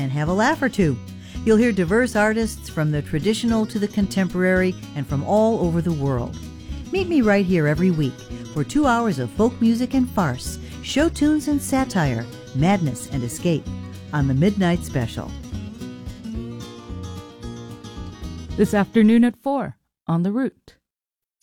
and have a laugh or two. You'll hear diverse artists from the traditional to the contemporary and from all over the world. Meet me right here every week for 2 hours of folk music and farce, show tunes and satire, madness and escape on the Midnight Special. This afternoon at 4 on The Root.